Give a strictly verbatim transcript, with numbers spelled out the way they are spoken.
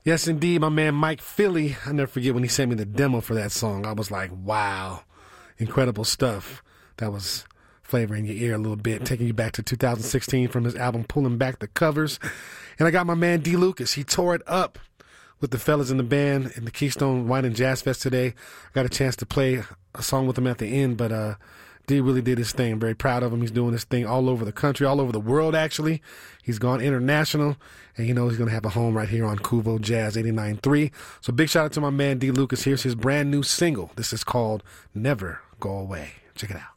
Yes, indeed, my man Mike Philly. I'll never forget when he sent me the demo for that song. I was like, wow, incredible stuff. That was flavoring your ear a little bit, taking you back to two thousand sixteen from his album Pulling Back the Covers. And I got my man D. Lucas. He tore it up with the fellas in the band in the Keystone Wine and Jazz Fest today. I got a chance to play a song with him at the end, but uh, D really did his thing. I'm very proud of him. He's doing his thing all over the country, all over the world, actually. He's gone international, and you know he's going to have a home right here on Kuvo Jazz eighty-nine point three. So big shout out to my man D. Lucas. Here's his brand new single. This is called Never Go Away. Check it out.